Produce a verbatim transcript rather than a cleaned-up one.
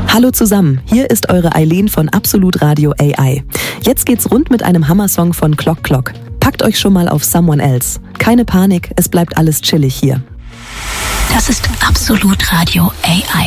Hallo zusammen, hier ist eure Eileen von Absolut Radio A I. Jetzt geht's rund mit einem Hammersong von Clock Clock. Packt euch schon mal auf Someone Else. Keine Panik, es bleibt alles chillig hier. Das ist Absolut Radio A I.